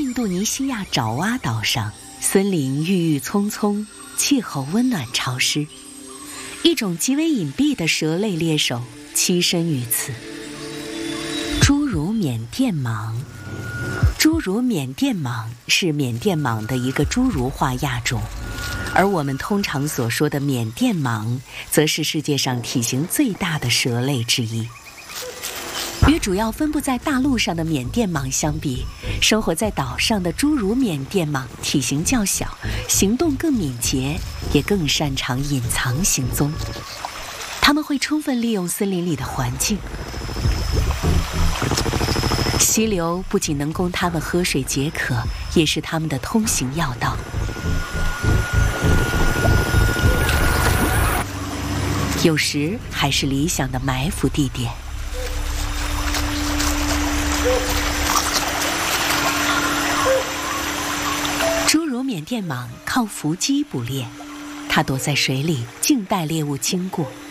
印度尼西亚爪哇岛上，森林郁郁葱葱，气候温暖潮湿。一种极为隐蔽的蛇类猎手栖身于此。侏儒缅甸蟒，侏儒缅甸蟒是缅甸蟒的一个侏儒化亚种，而我们通常所说的缅甸蟒，则是世界上体型最大的蛇类之一。与主要分布在大陆上的缅甸蟒相比，生活在岛上的侏儒缅甸蟒体型较小，行动更敏捷，也更擅长隐藏行踪。它们会充分利用森林里的环境。溪流不仅能供它们喝水解渴，也是它们的通行要道。有时还是理想的埋伏地点。侏儒缅甸蟒靠伏击捕猎，它躲在水里静待猎物经过。